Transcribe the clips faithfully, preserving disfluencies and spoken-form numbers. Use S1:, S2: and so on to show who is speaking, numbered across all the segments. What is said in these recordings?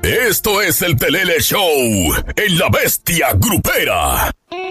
S1: Esto es el Telele Show en La Bestia Grupera.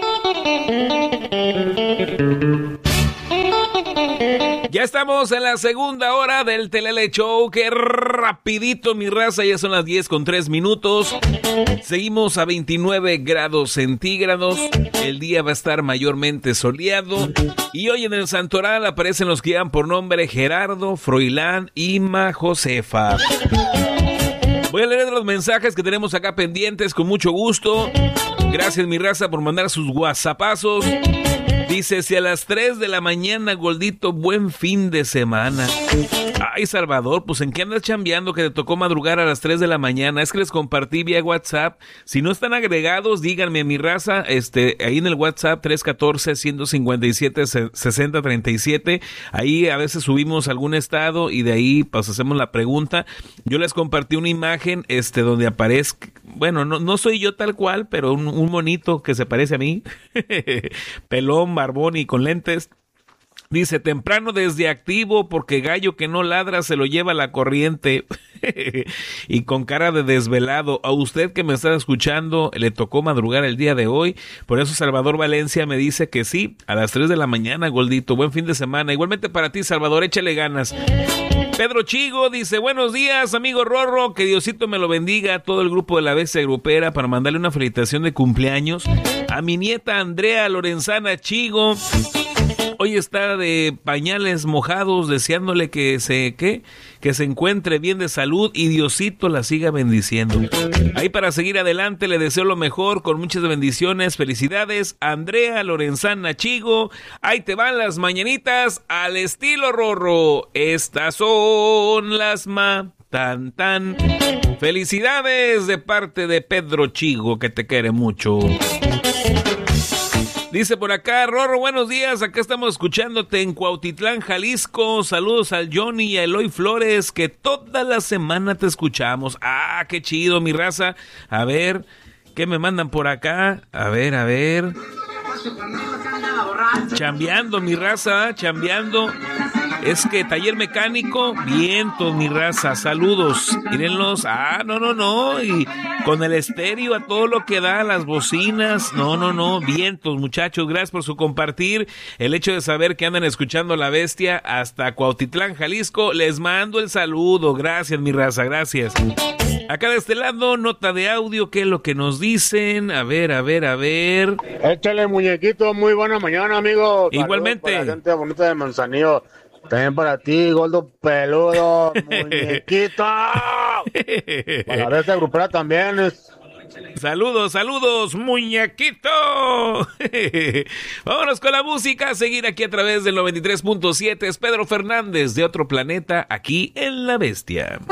S2: Ya estamos en la segunda hora del Telele Show. ¡Qué rapidito, mi raza! Ya son las diez con tres minutos. Seguimos a veintinueve grados centígrados. El día va a estar mayormente soleado. Y hoy en el Santoral aparecen los que llevan por nombre Gerardo, Froilán, Ima, Josefa. Voy a leer los mensajes que tenemos acá pendientes con mucho gusto. Gracias, mi raza, por mandar sus whatsappazos. Dice, si a las tres de la mañana, Goldito, buen fin de semana. Ay, Salvador, pues ¿en qué andas chambeando que te tocó madrugar a las tres de la mañana? Es que les compartí vía WhatsApp. Si no están agregados, díganme, mi raza, este, ahí en el WhatsApp tres uno cuatro, uno cinco siete, seis cero tres siete. Ahí a veces subimos algún estado y de ahí pues hacemos la pregunta. Yo les compartí una imagen, este, donde aparezca, bueno, no, no soy yo tal cual, pero un, un monito que se parece a mí. Pelón, barbón y con lentes. Dice, temprano desde activo porque gallo que no ladra se lo lleva la corriente. Y con cara de desvelado. A usted que me está escuchando le tocó madrugar el día de hoy. Por eso Salvador Valencia me dice que sí, a las tres de la mañana, Goldito. Buen fin de semana. Igualmente para ti, Salvador, échale ganas. Pedro Chigo dice, buenos días, amigo Rorro, que Diosito me lo bendiga a todo el grupo de La Bestia Grupera para mandarle una felicitación de cumpleaños a mi nieta Andrea Lorenzana Chigo. Hoy está de pañales mojados, deseándole que se, ¿qué? que se encuentre bien de salud y Diosito la siga bendiciendo. Ahí para seguir adelante le deseo lo mejor, con muchas bendiciones, felicidades, Andrea Lorenzana Chigo. Ahí te van las mañanitas al estilo Rorro. Estas son las ma... Tan, tan. Felicidades de parte de Pedro Chigo, que te quiere mucho. Dice por acá, Rorro, buenos días, acá estamos escuchándote en Cuautitlán, Jalisco. Saludos al Johnny y a Eloy Flores, que toda la semana te escuchamos. Ah, qué chido, mi raza. A ver, ¿qué me mandan por acá? A ver, a ver. Chambeando, mi raza, chambeando. Es que taller mecánico, vientos, mi raza, saludos. Mírenlos, ah, no, no, no, y con el estéreo a todo lo que da, las bocinas, no, no, no, vientos, muchachos, gracias por su compartir. El hecho de saber que andan escuchando La Bestia hasta Cuautitlán, Jalisco, les mando el saludo, gracias, mi raza, gracias. Acá de este lado, nota de audio, ¿qué es lo que nos dicen? A ver, a ver, a ver.
S3: Échale, muñequito, muy buena mañana, amigo.
S2: Igualmente.
S3: Saludos para la gente bonita de Manzanillo. También para ti, Goldo Peludo, muñequito. Para la Bestia Grupera también es...
S2: Saludos, saludos, muñequito. Vámonos con la música, a seguir aquí a través del noventa y tres punto siete. Es Pedro Fernández de Otro Planeta, aquí en La Bestia.